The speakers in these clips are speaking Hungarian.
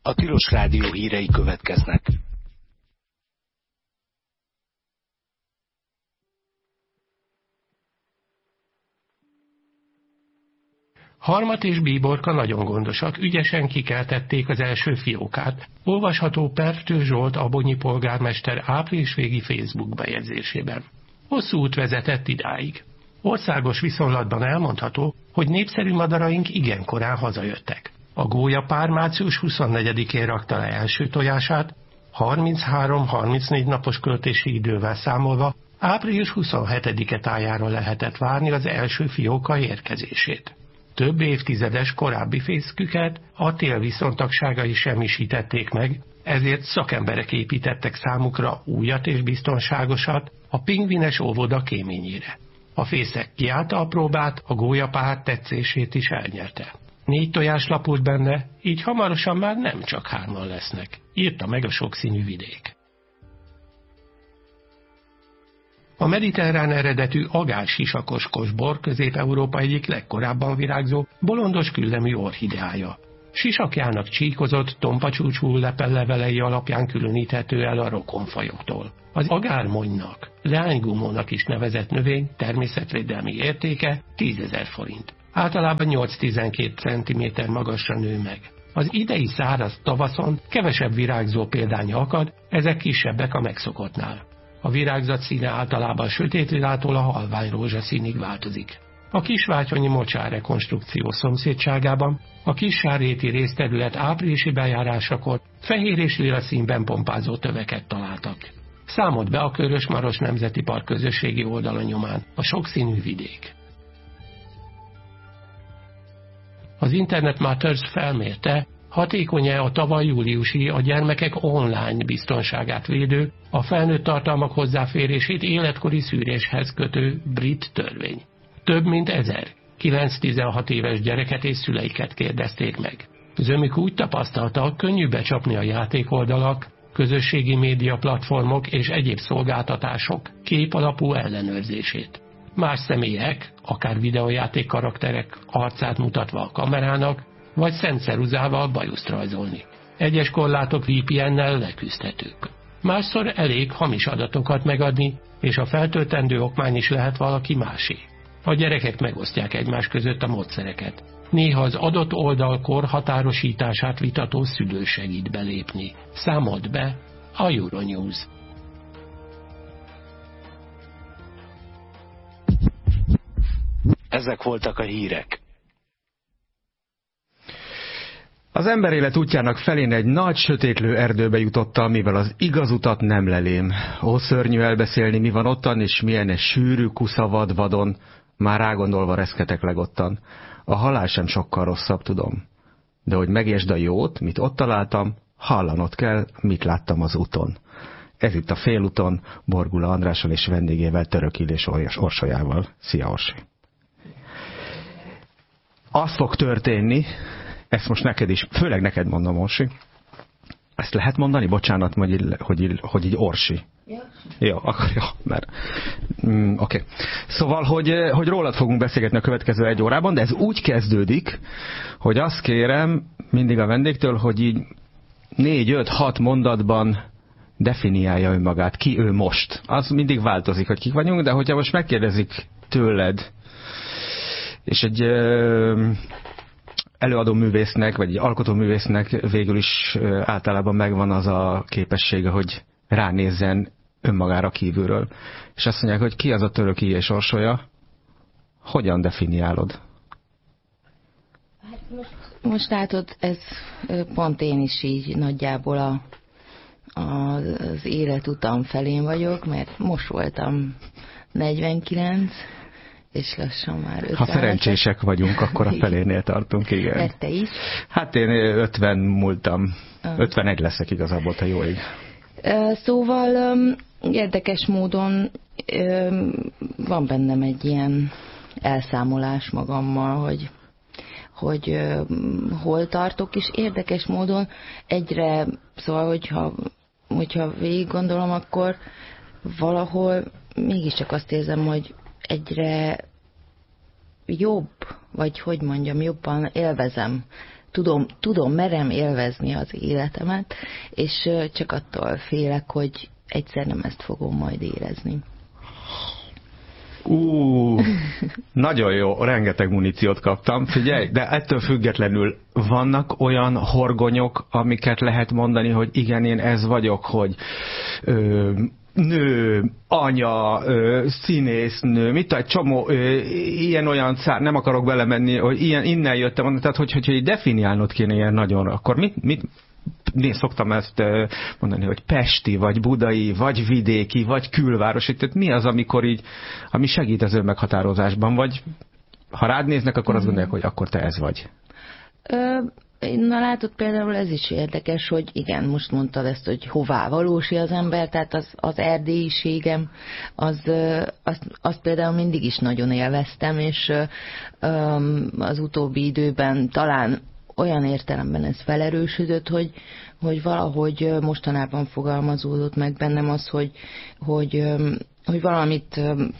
A Tilos Rádió hírei következnek. Harmat és Bíborka nagyon gondosak, ügyesen kikeltették az első fiókát. Olvasható Pertő Zsolt abonyi polgármester április végi Facebook bejegyzésében. Hosszú út vezetett idáig. Országos viszonylatban elmondható, hogy népszerű madaraink igen korán hazajöttek. A gólyapár március 24-én rakta le első tojását, 33-34 napos költési idővel számolva április 27-e tájára lehetett várni az első fióka érkezését. Több évtizedes korábbi fészküket a tél viszontagságai semmisítették meg, ezért szakemberek építettek számukra újat és biztonságosat a pingvines óvoda kéményére. A fészek kiállta a próbát, a gólyapár tetszését is elnyerte. 4 tojás lapult benne, így hamarosan már nem csak 3 lesznek, írta meg a sokszínű vidék. A mediterrán eredetű agár-sisakos kosbor Közép-Európa egyik legkorábban virágzó, bolondos küllemű orchideája. Sisakjának csíkozott, tompacsúcsú lepellevelei alapján különíthető el a rokonfajoktól. Az agármonynak, leánygumónak is nevezett növény természetvédelmi értéke 10 000 forint. Általában 8-12 cm magasra nő meg. Az idei száraz tavaszon kevesebb virágzó példánya akad, ezek kisebbek a megszokottnál. A virágzat színe általában sötétlilától a halvány rózsaszínig változik. A kisváltyonyi mocsár rekonstrukció szomszédságában a Kissárréti részterület áprilisi bejárásakor fehér és lila színben pompázó töveket találtak. Számolt be a Körös-Maros Nemzeti Park közösségi oldala nyomán a sokszínű vidék. Az Internet Matters felmérte, hatékony-e a tavaly júliusi a gyermekek online biztonságát védő, a felnőtt tartalmak hozzáférését életkori szűréshez kötő brit törvény. Több mint 1000 9-16 éves gyereket és szüleiket kérdezték meg. Zömük úgy tapasztalta, könnyű becsapni a játékoldalak, közösségi média platformok és egyéb szolgáltatások képalapú ellenőrzését. Más személyek, akár videójáték karakterek arcát mutatva a kamerának, vagy szent ceruzával bajuszt rajzolni. Egyes korlátok VPN-nel leküzdhetők. Másszor elég hamis adatokat megadni, és a feltöltendő okmány is lehet valaki másé. A gyerekek megosztják egymás között a módszereket. Néha az adott oldal korhatárosítását vitató szülő segít belépni. Számolt be a Euronews. Ezek voltak a hírek. Az emberélet útjának felén egy nagy sötétlő erdőbe jutottam, mivel az igaz utat nem lelém. Ó, szörnyű elbeszélni, mi van ottan, és milyen egy sűrű kuszavad vadon, már rágondolva reszketek legottan. A halál sem sokkal rosszabb, tudom. De hogy megértsd a jót, mit ott találtam, hallanod kell, mit láttam az úton. Ez itt a félúton, Borgula Andrással és vendégével, Török Illés Orsolyával. Szia, Orsi! Az fog történni, ezt most neked is, főleg neked mondom, Orsi. Ezt lehet mondani? Bocsánat, hogy így Orsi. Jó, akkor jó, mert... Oké. Szóval, hogy rólad fogunk beszélgetni a következő 1 órában, de ez úgy kezdődik, hogy azt kérem mindig a vendégtől, hogy így 4-5-6 mondatban definiálja önmagát, ki ő most. Az mindig változik, hogy kik vagyunk, de hogyha most megkérdezik tőled, és egy előadó művésznek, vagy egy alkotó művésznek végül is általában megvan az a képessége, hogy ránézzen önmagára kívülről. És azt mondják, hogy ki az a Török Illés Orsolya, hogyan definiálod? Hát most látod, ez pont én is így nagyjából az életutam felén vagyok, mert most voltam 49, és lassan már 50. Ha szerencsések vagyunk, akkor a felénél tartunk, igen. Hát te is? Hát én 50 múltam. 51 leszek igazából, ha jó ég. Szóval érdekes módon van bennem egy ilyen elszámolás magammal, hogy hol tartok, és érdekes módon egyre, szóval hogyha végig gondolom, akkor valahol mégiscsak azt érzem, hogy egyre jobb, vagy hogy mondjam, jobban élvezem tudom, merem élvezni az életemet, és csak attól félek, hogy egyszer nem ezt fogom majd érezni. Nagyon jó, rengeteg muníciót kaptam. Figyelj, de ettől függetlenül vannak olyan horgonyok, amiket lehet mondani, hogy igen, én ez vagyok, hogy nő, anya, színésznő, mit egy csomó ilyen-olyan nem akarok belemenni, hogy innen jöttem, tehát hogy definiálnod kéne ilyen nagyon, akkor mit én szoktam ezt mondani, hogy pesti, vagy budai, vagy vidéki, vagy külvárosi, tehát mi az, amikor így, ami segít az önmeghatározásban, vagy ha rád néznek, akkor azt gondolják, hogy akkor te ez vagy. Na látod, például ez is érdekes, hogy igen, most mondtad ezt, hogy hová valósi az ember, tehát az erdélyiségem, azt például mindig is nagyon élveztem, és az utóbbi időben talán olyan értelemben ez felerősödött, hogy valahogy mostanában fogalmazódott meg bennem az, hogy valamit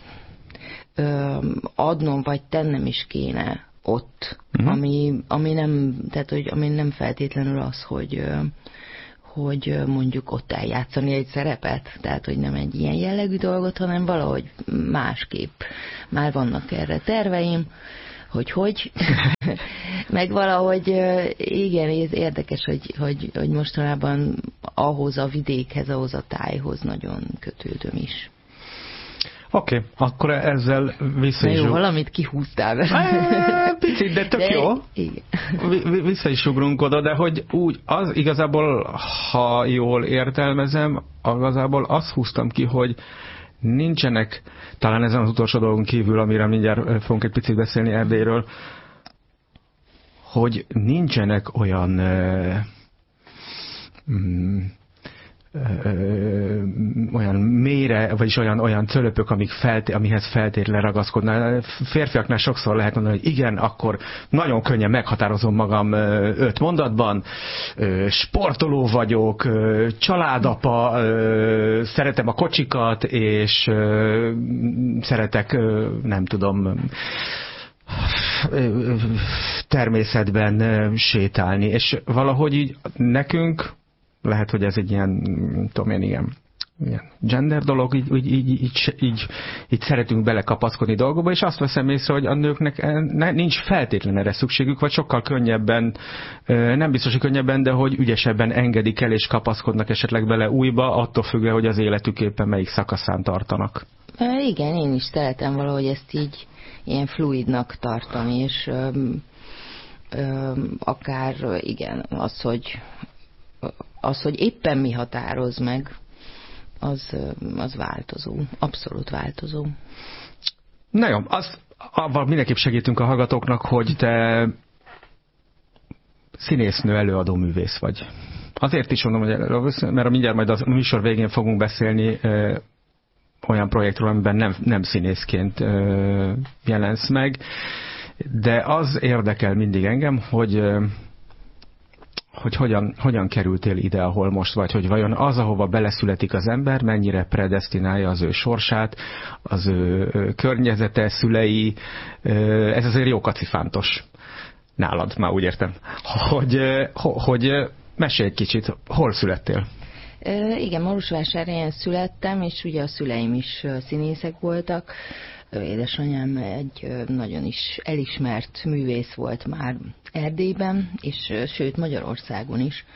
adnom vagy tennem is kéne ott, ami nem feltétlenül az, hogy mondjuk ott eljátszani egy szerepet, tehát hogy nem egy ilyen jellegű dolgot, hanem valahogy másképp. Már vannak erre terveim, hogy meg valahogy igen, ez érdekes, hogy mostanában ahhoz a vidékhez, ahhoz a tájhoz nagyon kötődöm is. Oké, akkor ezzel vissza is... Jó, valamit kihúztál vele. Picit, de tök jó. Vissza is ugrunk oda, de hogy úgy, az igazából, ha jól értelmezem, igazából azt húztam ki, hogy nincsenek, talán ezen az utolsó dolgon kívül, amire mindjárt fogunk egy picit beszélni Erdélyről, hogy nincsenek olyan olyan mélyre, vagyis olyan cölöpök, amihez feltétlenül ragaszkodnál. Férfiaknál sokszor lehet mondani, hogy igen, akkor nagyon könnyen meghatározom magam 5 mondatban, sportoló vagyok, családapa, szeretem a kocsikat, és szeretek, nem tudom, természetben sétálni. És valahogy így nekünk lehet, hogy ez egy ilyen, tudom én, ilyen gender dolog, így szeretünk belekapaszkodni dolgokba, és azt veszem észre, hogy a nőknek nincs feltétlen erre szükségük, vagy sokkal könnyebben, nem biztos, hogy könnyebben, de hogy ügyesebben engedik el, és kapaszkodnak esetleg bele újba, attól függve, hogy az életük éppen melyik szakaszán tartanak. Igen, én is szeretem valahogy ezt így ilyen fluidnak tartani, és akár igen, az, hogy éppen mi határoz meg, az változó, abszolút változó. Na jó, abban mindenképp segítünk a hallgatóknak, hogy te színésznő, előadó művész vagy. Azért is mondom, mert mindjárt majd a műsor végén fogunk beszélni olyan projektről, amiben nem színészként jelensz meg, de az érdekel mindig engem, hogy hogyan kerültél ide, ahol most vagy, hogy vajon az, ahova beleszületik az ember, mennyire predesztinálja az ő sorsát, az ő környezete, szülei, ez azért jó kacifántos. Nálad, már úgy értem. Hogy mesélj egy kicsit, hol születtél? Igen, Marosvásárhelyen születtem, és ugye a szüleim is színészek voltak. Édesanyám egy nagyon is elismert művész volt már Erdélyben, és sőt Magyarországon is.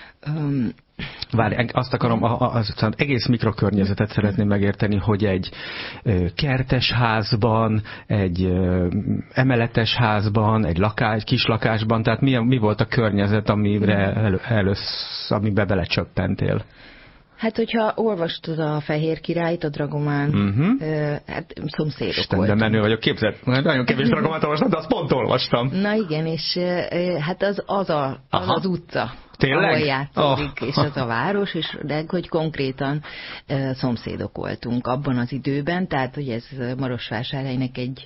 Várj, azt akarom, az egész mikrokörnyezetet szeretném megérteni, hogy egy kertes házban, egy emeletes házban, egy kis lakásban, tehát mi volt a környezet, amiben belecsöppentél? Hát, hogyha olvastad a Fehér Királyt, a Dragomán, hát szomszédok voltunk. De menő vagyok, képzeld, nagyon kevés Dragomát olvastam, de azt pont olvastam. Na igen, és hát az utca, tényleg? ahol játszódik, és az a város, de hogy konkrétan szomszédok voltunk abban az időben, tehát hogy ez Marosvásárhelynek egy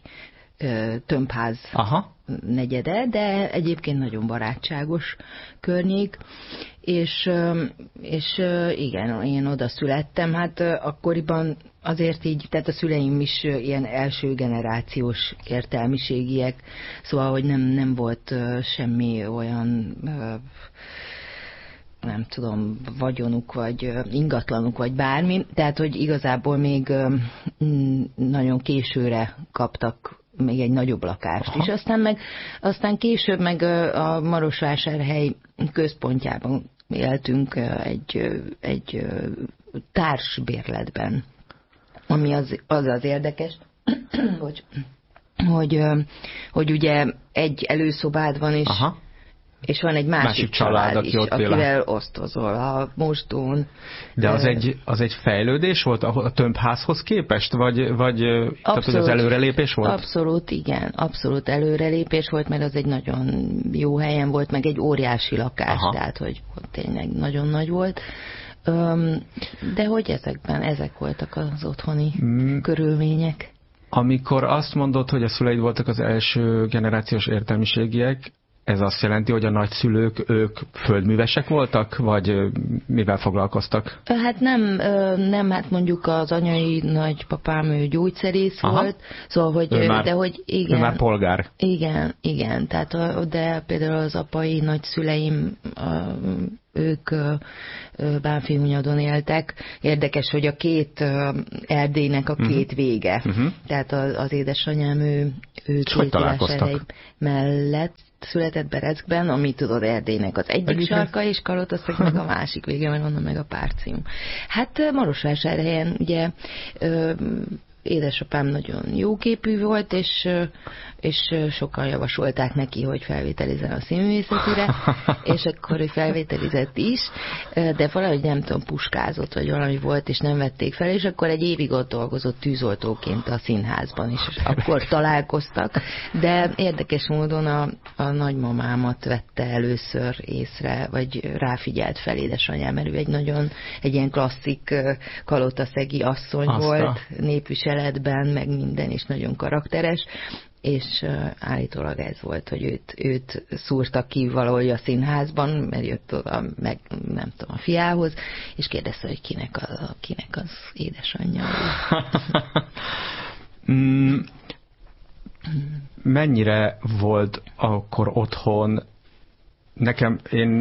tömbház negyede, de egyébként nagyon barátságos környék, és igen, én oda születtem, hát akkoriban azért így, tehát a szüleim is ilyen első generációs értelmiségiek, szóval, hogy nem volt semmi olyan nem tudom, vagyonuk, vagy ingatlanuk, vagy bármi, tehát, hogy igazából még nagyon későre kaptak még egy nagyobb lakást is. Aztán később meg a Marosvásárhely központjában éltünk egy társbérletben, ami az érdekes, hogy ugye egy előszobád van, és van egy másik család is, akivel osztozol a mosdón. De az egy fejlődés volt a tömbházhoz képest? Vagy abszolút, tehát, hogy az előrelépés volt? Abszolút, igen. Abszolút előrelépés volt, mert az egy nagyon jó helyen volt, meg egy óriási lakás, tehát, hogy tényleg nagyon nagy volt. De hogy ezek voltak az otthoni körülmények. Amikor azt mondod, hogy a szüleid voltak az első generációs értelmiségiek, ez azt jelenti, hogy a nagyszülők, ők földművesek voltak, vagy mivel foglalkoztak? Hát nem, hát mondjuk az anyai nagypapám, ő gyógyszerész volt, szóval, hogy, igen. Ő már polgár. Igen, tehát, de például az apai nagyszüleim, ők Bánffyhunyadon éltek. Érdekes, hogy a két Erdélynek a két vége. Tehát az édesanyám, ő Kézivásárhely mellett született Bereckben, ami tudod Erdélynek az egyik sarka, és Kalotaszeg meg a másik vége, meg onnan meg a Párcium. Hát Marosvásárhelyen ugye édesapám nagyon jóképű volt, és sokan javasolták neki, hogy felvételizzen a színművészetire, és akkor ő felvételizett is, de valahogy nem tudom, puskázott, vagy valami volt, és nem vették fel, és akkor egy évig ott dolgozott tűzoltóként a színházban, és akkor találkoztak, de érdekes módon a nagymamámat vette először észre, vagy ráfigyelt fel édesanyám, mert ő egy ilyen klasszik kalotaszegi asszony volt, népviseletben, meg minden, és nagyon karakteres, és állítólag ez volt, hogy őt szúrtak ki valahogy a színházban, mert jött oda, meg nem tudom, a fiához, és kérdezte, hogy kinek az édesanyja. Mennyire volt akkor otthon? Nekem,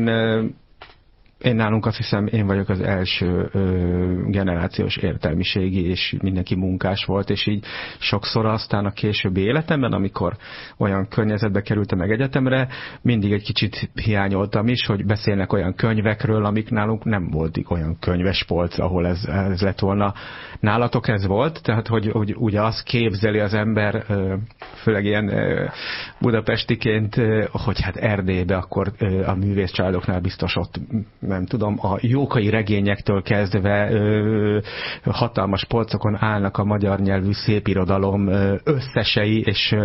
én nálunk azt hiszem, én vagyok az első generációs értelmiségi, és mindenki munkás volt, és így sokszor aztán a későbbi életemben, amikor olyan környezetbe kerültem meg egyetemre, mindig egy kicsit hiányoltam is, hogy beszélnek olyan könyvekről, amik nálunk nem volt olyan könyvespolc, ahol ez lett volna. Nálatok ez volt? Tehát, hogy ugye azt képzeli az ember, főleg ilyen budapestiként, hogy hát Erdélybe akkor a művészcsaládoknál biztos ott nem tudom, a jókai regényektől kezdve hatalmas polcokon állnak a magyar nyelvű szépirodalom összesei, és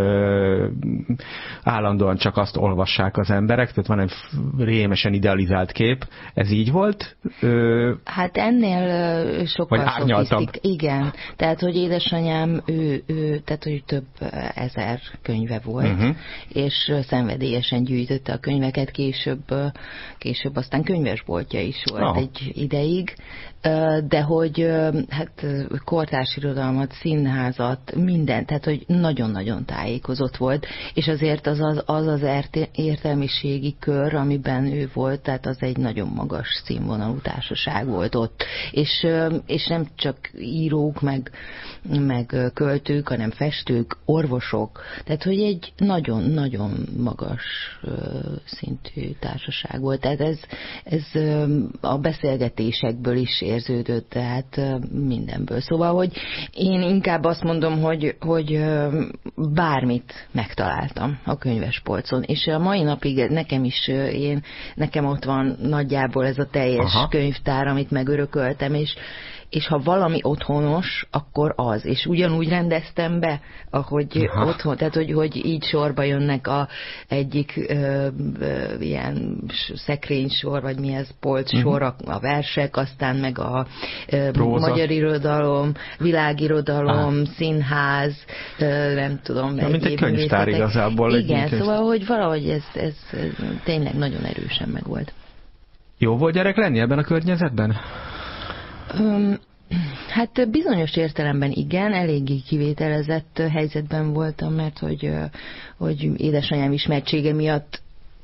állandóan csak azt olvassák az emberek, tehát van egy rémesen idealizált kép. Ez így volt? Hát ennél sokkal szofisztik. Igen, tehát, hogy édesanyám, tehát, hogy több ezer könyve volt, és szenvedélyesen gyűjtötte a könyveket, később aztán könyvesboltja is volt egy ideig, de hogy hát kortárs irodalmat, színházat, mindent, tehát hogy nagyon-nagyon tájékozott volt, és azért az értelmiségi kör, amiben ő volt, tehát az egy nagyon magas színvonalú társaság volt ott, és nem csak írók, meg költők, hanem festők, orvosok, tehát hogy egy nagyon-nagyon magas szintű társaság volt, tehát ez a beszélgetésekből is érződött, tehát mindenből. Szóval, hogy én inkább azt mondom, hogy bármit megtaláltam a könyvespolcon, és a mai napig nekem ott van nagyjából ez a teljes könyvtár, amit megörököltem, és ha valami otthonos, akkor az. És ugyanúgy rendeztem be, ahogy otthon, tehát hogy így sorba jönnek egyik ilyen szekrénysor, vagy mi ez, polcsor, a versek, aztán meg a magyar irodalom, világirodalom, színház, nem tudom. Mint egy könyvtár igazából. Igen, szóval, hogy valahogy ez tényleg nagyon erősen megvolt. Jó volt gyerek lenni ebben a környezetben? Hát bizonyos értelemben igen, eléggé kivételezett helyzetben voltam, mert hogy édesanyám ismertsége miatt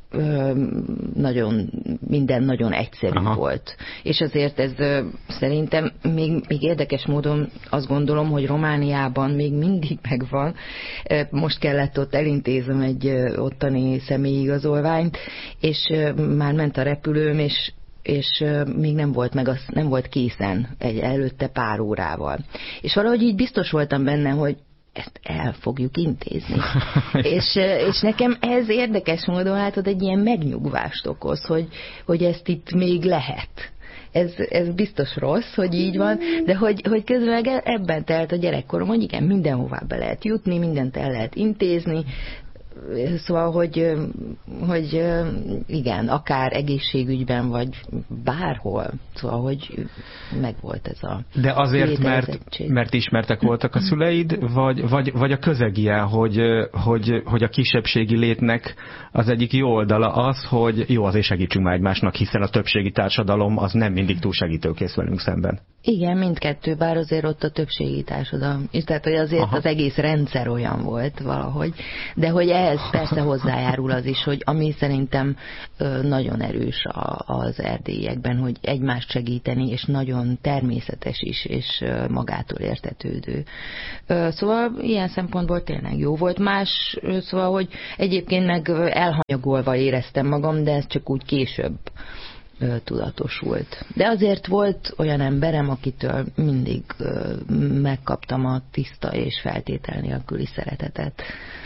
minden nagyon egyszerű volt. És azért ez szerintem még érdekes módon azt gondolom, hogy Romániában még mindig megvan. Most kellett ott elintézem egy ottani személyigazolványt, és már ment a repülőm, és még nem volt készen előtte pár órával. És valahogy így biztos voltam benne, hogy ezt el fogjuk intézni. és nekem ez érdekes módon látod egy ilyen megnyugvást okoz, hogy ezt itt még lehet. Ez biztos rossz, hogy így van, de hogy közben ebben telt a gyerekkorom, hogy igen, mindenhová be lehet jutni, mindent el lehet intézni, szóval, hogy igen, akár egészségügyben, vagy bárhol, szóval, hogy megvolt ez a De azért, mert ismertek voltak a szüleid, vagy a közeg ilyen, hogy a kisebbségi létnek az egyik jó oldala az, hogy jó, azért segítsünk már egymásnak, hiszen a többségi társadalom az nem mindig túl segítőkész velünk szemben. Igen, mindkettő, bár azért ott a többségi társadalom, és tehát, hogy azért az egész rendszer olyan volt valahogy, de hogy ehhez persze hozzájárul az is, hogy ami szerintem nagyon erős az erdélyekben, hogy egymást segíteni, és nagyon természetes is, és magától értetődő. Szóval ilyen szempontból tényleg jó volt. Más, szóval, hogy egyébként meg elhanyagolva éreztem magam, de ez csak úgy később tudatosult. De azért volt olyan emberem, akitől mindig megkaptam a tiszta és feltétel nélküli szeretetet.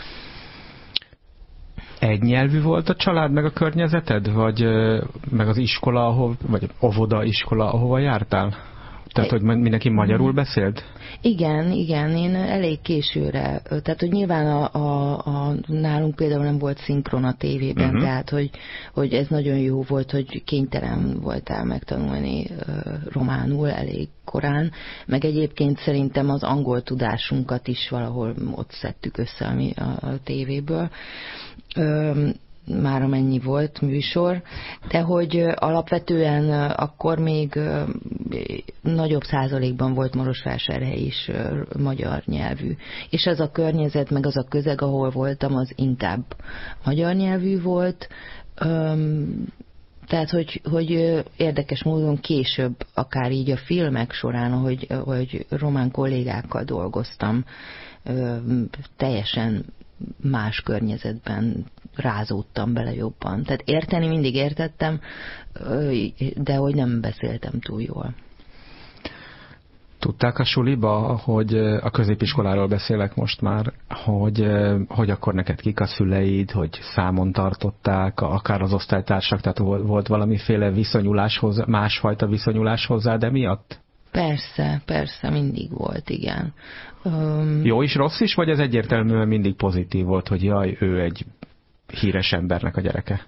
Egynyelvű volt a család meg a környezeted? Vagy meg az iskola, vagy óvoda iskola, ahova jártál? Tehát, hogy mindenki magyarul beszélt? Igen, én elég későre, tehát, hogy nyilván nálunk például nem volt szinkron a tévében, tehát, hogy ez nagyon jó volt, hogy kénytelen voltál megtanulni románul elég korán, meg egyébként szerintem az angol tudásunkat is valahol ott szedtük össze a tévéből. Már amennyi volt műsor, de hogy alapvetően akkor még nagyobb százalékban volt Marosvásárhely is magyar nyelvű. És az a környezet, meg az a közeg, ahol voltam, az inkább magyar nyelvű volt. Tehát, hogy érdekes módon később, akár így a filmek során, ahogy román kollégákkal dolgoztam, teljesen más környezetben rázódtam bele jobban. Tehát érteni mindig értettem, de hogy nem beszéltem túl jól. Tudták a suliba, hogy a középiskoláról beszélek most már, hogy akkor neked kik a szüleid, hogy számon tartották, akár az osztálytársak, tehát volt valamiféle viszonyuláshoz, másfajta viszonyulás hozzá, de miatt? Persze, mindig volt, igen. Jó is, rossz is, vagy ez egyértelműen mindig pozitív volt, hogy jaj, ő egy híres embernek a gyereke?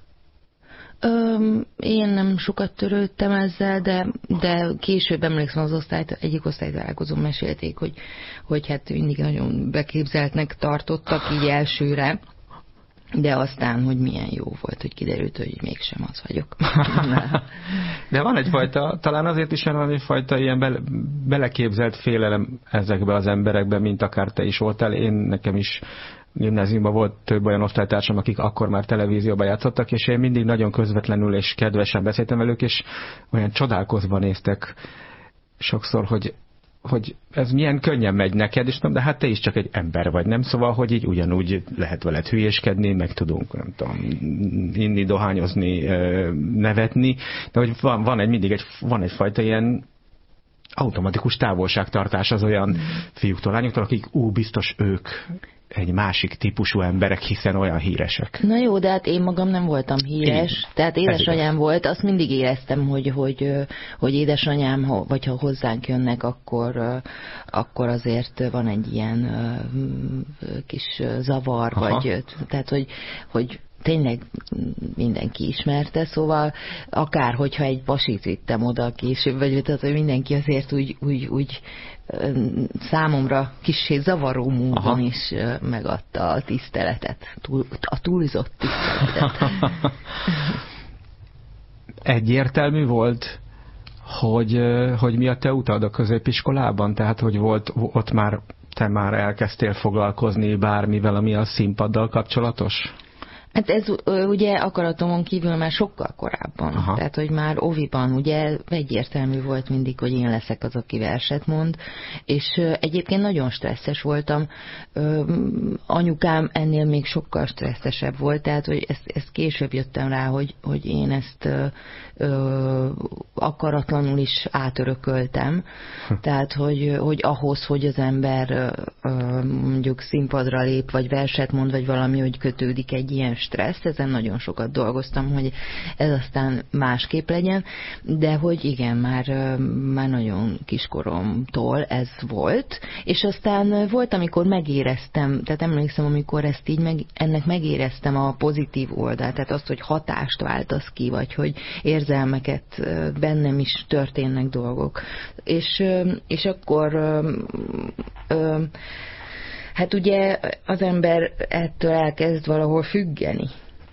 Én nem sokat törődtem ezzel, de később emlékszem az egyik osztálytalálkozón mesélték, hogy hát mindig nagyon beképzeltnek tartottak így elsőre, de aztán, hogy milyen jó volt, hogy kiderült, hogy mégsem az vagyok. De van egyfajta, talán azért is van egyfajta ilyen beleképzelt félelem ezekbe az emberekbe, mint akár te is voltál. Nekem is gimnáziumban volt több olyan osztálytársam, akik akkor már televízióban játszottak, és én mindig nagyon közvetlenül és kedvesen beszéltem velük, és olyan csodálkozva néztek sokszor, hogy ez milyen könnyen megy neked, és nem, de hát te is csak egy ember vagy, nem? Szóval, hogy így ugyanúgy lehet veled hülyéskedni, meg tudunk, nem tudom, inni, dohányozni, nevetni, de hogy van egyfajta ilyen automatikus távolságtartás az olyan fiúktól, lányoktól, akik biztos ők egy másik típusú emberek, hiszen olyan híresek. Na jó, de hát én magam nem voltam híres, tehát édesanyám volt, azt mindig éreztem, hogy édesanyám, vagy ha hozzánk jönnek, akkor azért van egy ilyen kis zavar, vagy tehát, hogy tényleg mindenki ismerte, szóval akár, hogyha egy pasit vittem oda később, vagy tehát, hogy mindenki azért úgy számomra kissé zavaró módon is megadta a tiszteletet, a túlzott tiszteletet. egyértelmű volt, hogy mi a te utad a középiskolában? Tehát, hogy ott már te már elkezdtél foglalkozni bármivel, ami a színpaddal kapcsolatos? Hát ez ugye akaratomon kívül már sokkal korábban. Aha. Tehát, hogy már oviban ugye egyértelmű volt mindig, hogy én leszek az, aki verset mond, és egyébként nagyon stresszes voltam. Anyukám ennél még sokkal stresszesebb volt, tehát, hogy ezt később jöttem rá, hogy én ezt akaratlanul is átörököltem. Tehát, hogy ahhoz, hogy az ember mondjuk színpadra lép, vagy verset mond, vagy valami, hogy kötődik egy ilyen stressz, ezen nagyon sokat dolgoztam, hogy ez aztán másképp legyen, de hogy igen, már nagyon kiskoromtól ez volt, és aztán volt, amikor megéreztem, tehát emlékszem, amikor ezt így ennek megéreztem a pozitív oldalt, tehát azt, hogy hatást váltasz ki, vagy hogy érzelmeket bennem is történnek dolgok. És akkor hát ugye az ember ettől elkezd valahol függeni.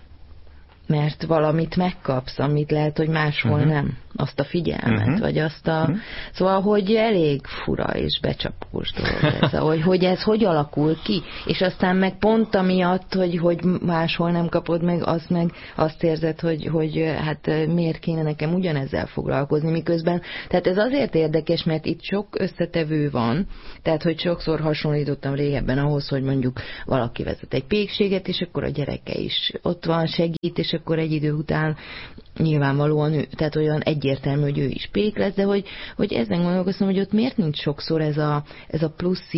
Mert valamit megkapsz, amit lehet, hogy máshol nem. Azt a figyelmet, vagy azt a... Szóval, hogy elég fura és becsapós dolog ez. Hogy ez hogy alakul ki, és aztán meg pont amiatt, hogy máshol nem kapod meg azt érzed, hogy hát miért kéne nekem ugyanezzel foglalkozni, miközben. Tehát ez azért érdekes, mert itt sok összetevő van, tehát hogy sokszor hasonlítottam régebben ahhoz, hogy mondjuk valaki vezet egy pékséget, és akkor a gyereke is ott van, segít, és akkor egy idő után nyilvánvalóan ő, tehát olyan egyértelmű, hogy ő is pék lesz, de hogy ezen gondolkoztam, hogy ott miért nincs sokszor ez a plusz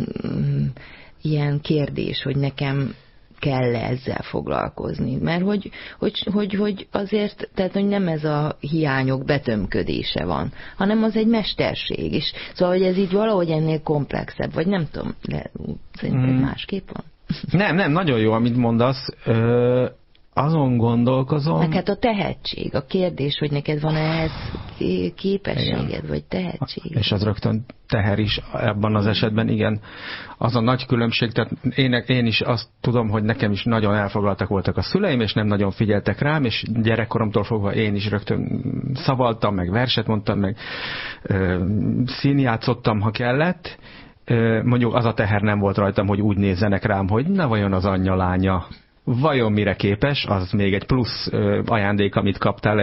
ilyen kérdés, hogy nekem kell ezzel foglalkozni. Mert hogy azért, tehát hogy nem ez a hiányok betömködése van, hanem az egy mesterség. És szóval, hogy ez így valahogy ennél komplexebb, vagy nem tudom, de szerintem másképp van. Nem, nagyon jó, amit mondasz. Azon gondolkozom... Meg hát a tehetség, a kérdés, hogy neked van ehhez képességed, igen, vagy tehetséged. És az rögtön teher is ebben az esetben, igen. Az a nagy különbség, tehát én is azt tudom, hogy nekem is nagyon elfoglaltak voltak a szüleim, és nem nagyon figyeltek rám, és gyerekkoromtól fogva én is rögtön szavaltam, meg verset mondtam, meg színjátszottam, ha kellett. Mondjuk az a teher nem volt rajtam, hogy úgy nézzenek rám, hogy na vajon az anyja lánya vajon mire képes, az még egy plusz ajándék, amit kaptál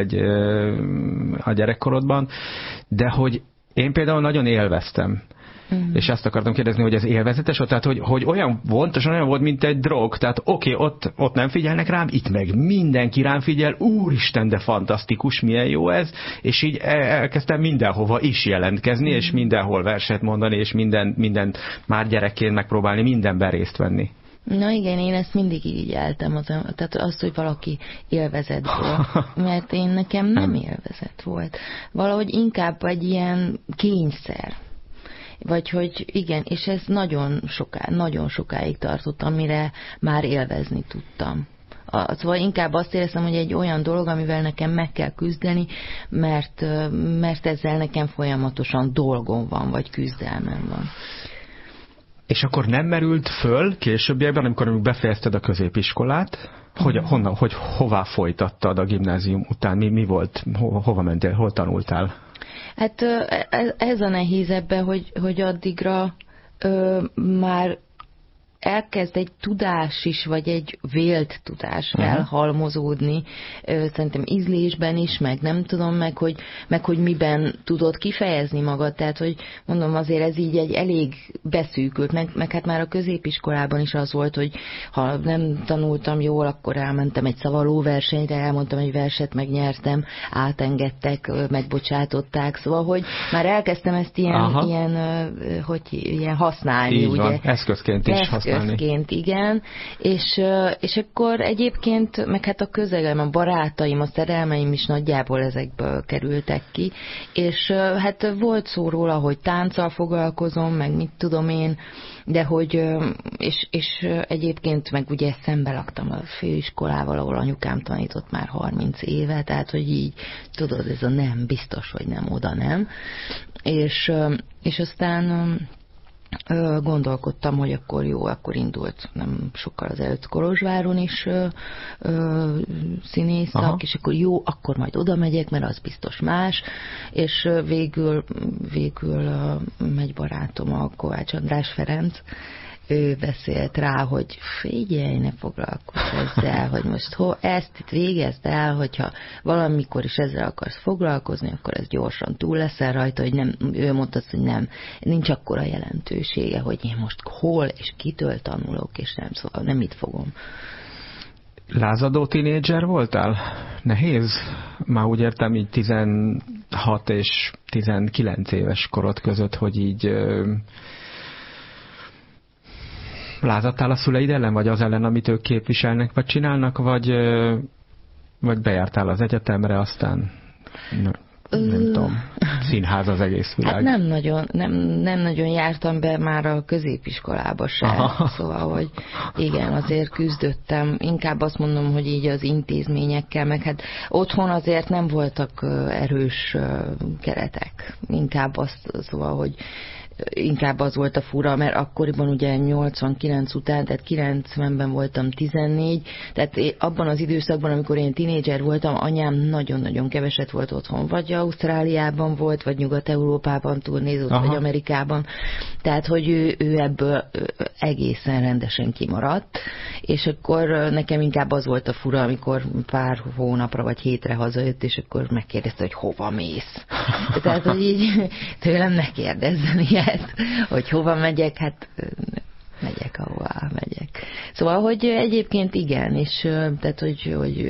a gyerekkorodban, de hogy én például nagyon élveztem. És ezt akartam kérdezni, hogy ez élvezetes, tehát hogy olyan volt, mint egy drog, tehát oké, ott nem figyelnek rám, itt meg mindenki rám figyel, úristen, de fantasztikus, milyen jó ez, és így elkezdtem mindenhova is jelentkezni, és mindenhol verset mondani, és minden már gyerekként megpróbálni mindenben részt venni. Na igen, én ezt mindig így éltem, tehát azt, hogy valaki élvezetből, mert nekem nem élvezet volt. Valahogy inkább egy ilyen kényszer. Vagy hogy igen, és ez nagyon sokáig tartott, amire már élvezni tudtam. Szóval inkább azt éreztem, hogy egy olyan dolog, amivel nekem meg kell küzdeni, mert ezzel nekem folyamatosan dolgom van, vagy küzdelmem van. És akkor nem merült föl későbbiekben, amikor befejezted a középiskolát, hogy hová folytattad a gimnázium után? Mi volt? Hova mentél? Hol tanultál? Hát ez a nehéz ebben, hogy addigra már elkezd egy tudás is, vagy egy vélt tudás felhalmozódni, szerintem ízlésben is, meg nem tudom, meg hogy miben tudod kifejezni magad, tehát, hogy mondom, azért ez így egy elég beszűkült, meg hát már a középiskolában is az volt, hogy ha nem tanultam jól, akkor elmentem egy szavalóversenyre, elmondtam egy verset, megnyertem, átengedtek, megbocsátották, szóval, hogy már elkezdtem ezt ilyen használni, így ugye? Van, eszközként is használni. Eszközként, igen. És akkor egyébként, meg hát a közegem, a barátaim, a szerelmeim is nagyjából ezekből kerültek ki, és hát volt szó róla, hogy tánccal foglalkozom, meg mit tudom én, de hogy, és egyébként meg ugye szembe laktam a főiskolával, ahol anyukám tanított már 30 éve, tehát hogy így, tudod, ez a nem, biztos, hogy nem, oda nem. És aztán gondolkodtam, hogy akkor jó, akkor indult nem sokkal az előtt Kolozsváron is színészak, aha, és akkor jó, akkor majd oda megyek, mert az biztos más, és végül megy barátom, a Kovács András Ferenc, ő beszélt rá, hogy figyelj, ne foglalkozz ezzel, hogy most ezt itt végezd el, hogyha valamikor is ezzel akarsz foglalkozni, akkor ez gyorsan túl leszel rajta, hogy nem, ő mondta, hogy nem, nincs akkora jelentősége, hogy én most hol és kitől tanulok, és nem, szóval nem itt fogom. Lázadó tínédzser voltál? Nehéz? Már úgy értem, így 16 és 19 éves korod között, hogy így lázadtál a szüleid ellen, vagy az ellen, amit ők képviselnek, vagy csinálnak, vagy bejártál az egyetemre, aztán nem tudom, színház az egész világ. Hát nem nagyon jártam be már a középiskolába sem. Aha. Szóval, hogy igen, azért küzdöttem. Inkább azt mondom, hogy így az intézményekkel, meg hát otthon azért nem voltak erős keretek. Inkább szóval, hogy inkább az volt a fura, mert akkoriban ugye 89 után, tehát 90-ben voltam 14, tehát abban az időszakban, amikor én tínédzser voltam, anyám nagyon-nagyon keveset volt otthon, vagy Ausztráliában volt, vagy Nyugat-Európában turnézott, vagy Amerikában, tehát hogy ő ebből egészen rendesen kimaradt, és akkor nekem inkább az volt a fura, amikor pár hónapra vagy hétre hazajött, és akkor megkérdezte, hogy hova mész. Tehát, hogy így tőlem ne kérdezzen ilyet, hogy hova megyek, hát megyek, ahová megyek. Szóval, hogy egyébként igen, és tehát, hogy